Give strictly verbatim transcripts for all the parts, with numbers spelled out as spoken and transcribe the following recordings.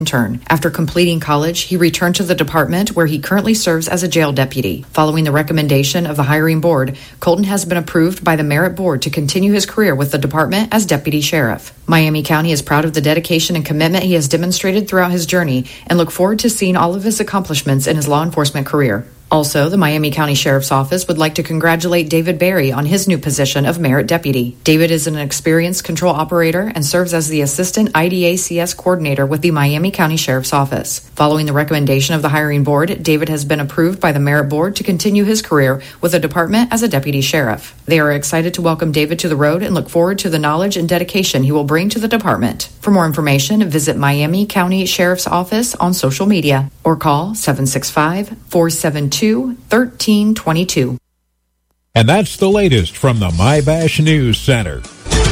intern. After completing college, he returned to the department where he currently serves as a jail deputy. Following the recommendation of the hiring board, Colton has been approved by the Merit Board to continue his career with the department as deputy sheriff. Miami County is proud of the dedication and commitment he has demonstrated throughout his journey and look forward to seeing all of his accomplishments in his law enforcement career. Also, the Miami County Sheriff's Office would like to congratulate David Berry on his new position of Merit Deputy. David is an experienced control operator and serves as the Assistant I D A C S Coordinator with the Miami County Sheriff's Office. Following the recommendation of the hiring board, David has been approved by the Merit Board to continue his career with the department as a Deputy Sheriff. They are excited to welcome David to the road and look forward to the knowledge and dedication he will bring to the department. For more information, visit Miami County Sheriff's Office on social media or call seven six five, four seven two, one three two two. And that's the latest from the MyBash News Center.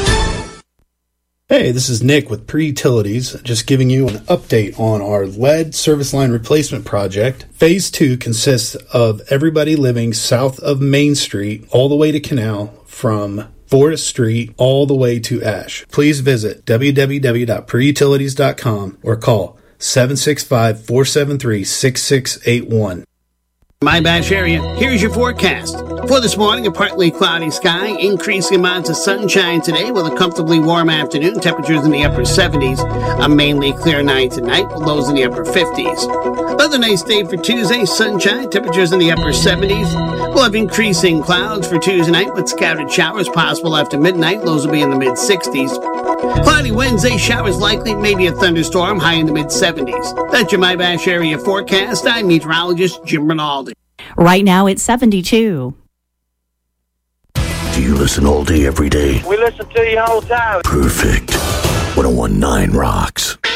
Hey, this is Nick with Pre-Utilities, just giving you an update on our lead service line replacement project. Phase two consists of everybody living south of Main Street all the way to Canal, from Forest Street all the way to Ash. Please visit w w w dot pre utilities dot com or call seven six five, four seven three, six six eight one. MyBash area, here's your forecast. For this morning, a partly cloudy sky, increasing amounts of sunshine today with a comfortably warm afternoon, temperatures in the upper seventies, a mainly clear night tonight with lows in the upper fifties. Another nice day for Tuesday, sunshine, temperatures in the upper seventies. We'll have increasing clouds for Tuesday night with scattered showers possible after midnight, lows will be in the mid sixties. Cloudy Wednesday, showers likely, maybe a thunderstorm, high in the mid seventies. That's your MyBash area forecast. I'm meteorologist Jim Rinaldi. Right now it's seventy-two. Do you listen all day, every day? We listen to you all the time. Perfect. one oh one point nine rocks.